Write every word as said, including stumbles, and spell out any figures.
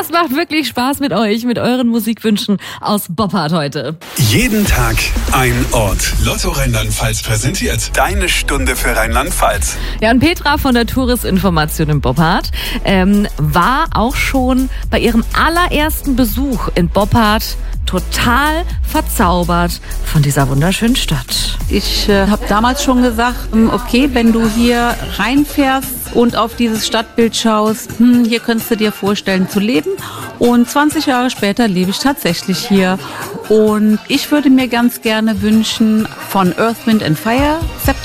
Das macht wirklich Spaß mit euch, mit euren Musikwünschen aus Boppard heute. Jeden Tag ein Ort. Lotto Rheinland-Pfalz präsentiert deine Stunde für Rheinland-Pfalz. Ja, und Petra von der Touristinformation in Boppard ähm, war auch schon bei ihrem allerersten Besuch in Boppard total verzaubert von dieser wunderschönen Stadt. Ich äh, habe damals schon gesagt, okay, wenn du hier reinfährst und auf dieses Stadtbild schaust, hm, hier könntest du dir vorstellen zu leben. Und zwanzig Jahre später lebe ich tatsächlich hier. Und ich würde mir ganz gerne wünschen von Earth, Wind and Fire